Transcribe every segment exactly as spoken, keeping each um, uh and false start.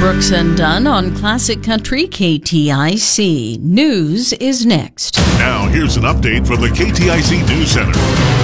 Brooks and Dunn on Classic Country K T I C. News is next. Now, here's an update from the K T I C News Center.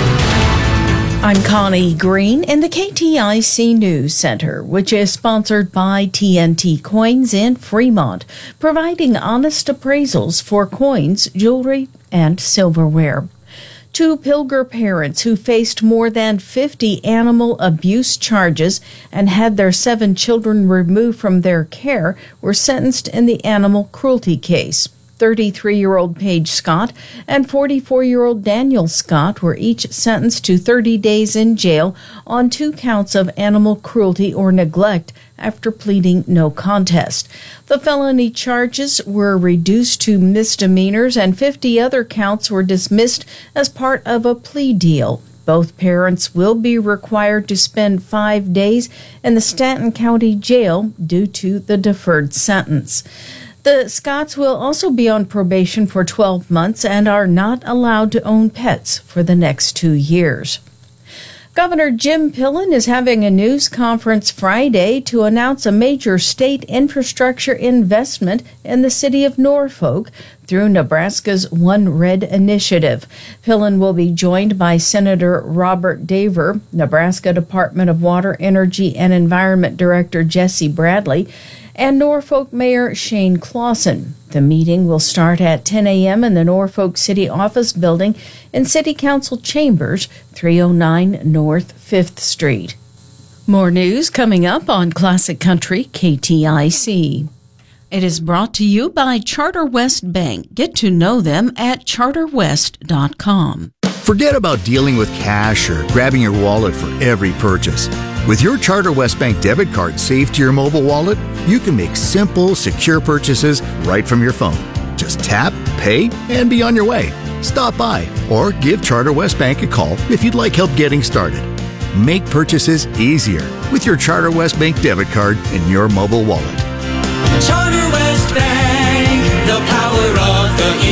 I'm Connie Green in the K T I C News Center, which is sponsored by T N T Coins in Fremont, providing honest appraisals for coins, jewelry, and silverware. Two Pilger parents who faced more than fifty animal abuse charges and had their seven children removed from their care were sentenced in the animal cruelty case. thirty-three-year-old Paige Scott and forty-four-year-old Daniel Scott were each sentenced to thirty days in jail on two counts of animal cruelty or neglect after pleading no contest. The felony charges were reduced to misdemeanors and fifty other counts were dismissed as part of a plea deal. Both parents will be required to spend five days in the Stanton County Jail due to the deferred sentence. The Scotts will also be on probation for twelve months and are not allowed to own pets for the next two years. Governor Jim Pillen is having a news conference Friday to announce a major state infrastructure investment in the city of Norfolk through Nebraska's One Red initiative. Pillen will be joined by Senator Robert Daver, Nebraska Department of Water, Energy, and Environment Director Jesse Bradley, and Norfolk Mayor Shane Clausen. The meeting will start at ten a.m. in the Norfolk City Office Building in City Council Chambers, three oh nine North fifth Street. More news coming up on Classic Country K T I C. It is brought to you by Charter West Bank. Get to know them at charter west dot com. Forget about dealing with cash or grabbing your wallet for every purchase. With your Charter West Bank debit card saved to your mobile wallet, you can make simple, secure purchases right from your phone. Just tap, pay, and be on your way. Stop by or give Charter West Bank a call if you'd like help getting started. Make purchases easier with your Charter West Bank debit card in your mobile wallet. Charter West Bank, the power of the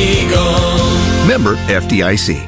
eagle. Member F D I C.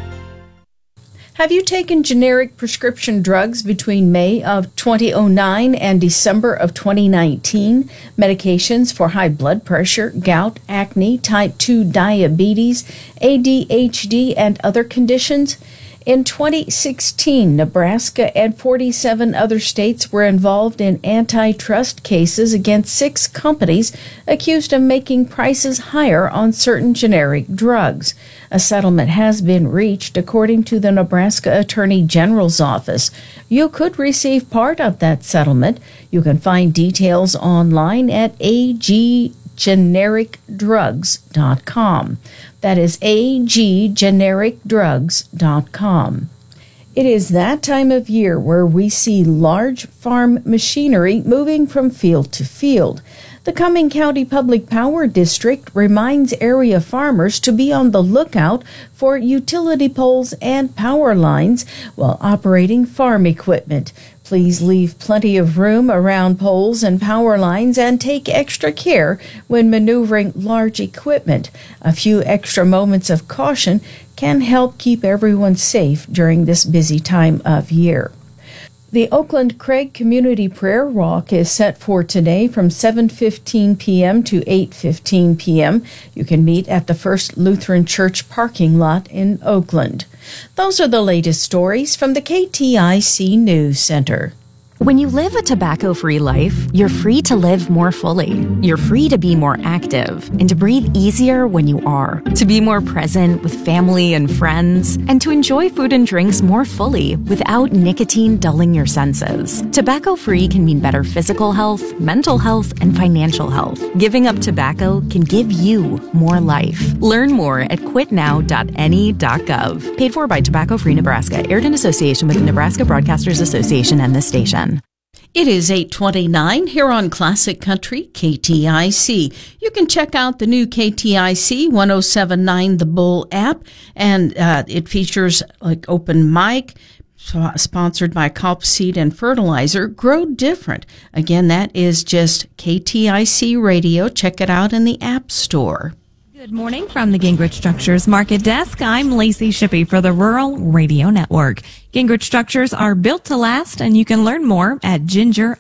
Have you taken generic prescription drugs between May of twenty oh nine and December of twenty nineteen? Medications for high blood pressure, gout, acne, type two diabetes, A D H D, and other conditions? In twenty sixteen, Nebraska and forty-seven other states were involved in antitrust cases against six companies accused of making prices higher on certain generic drugs. A settlement has been reached, according to the Nebraska Attorney General's office. You could receive part of that settlement. You can find details online at a g generic drugs dot com. That is a g generic drugs dot com. It is that time of year where we see large farm machinery moving from field to field. The Cumming County Public Power District reminds area farmers to be on the lookout for utility poles and power lines while operating farm equipment. Please leave plenty of room around poles and power lines and take extra care when maneuvering large equipment. A few extra moments of caution can help keep everyone safe during this busy time of year. The Oakland Craig Community Prayer Walk is set for today from seven fifteen p.m. to eight fifteen p.m. You can meet at the First Lutheran Church parking lot in Oakland. Those are the latest stories from the K T I C News Center. When you live a tobacco-free life, you're free to live more fully. You're free to be more active and to breathe easier when you are, to be more present with family and friends, and to enjoy food and drinks more fully without nicotine dulling your senses. Tobacco-free can mean better physical health, mental health, and financial health. Giving up tobacco can give you more life. Learn more at quit now dot N E dot gov. Paid for by Tobacco Free Nebraska, aired in association with the Nebraska Broadcasters Association and this station. It is eight twenty-nine here on Classic Country K T I C. You can check out the new K T I C one oh seven point nine The Bull app, and uh, it features like open mic, sponsored by Culp Seed and Fertilizer. Grow Different. Again, that is just K T I C Radio. Check it out in the App Store. Good morning from the Gingrich Structures Market Desk. I'm Lacey Shippey for the Rural Radio Network. Gingrich Structures are built to last, and you can learn more at Ginger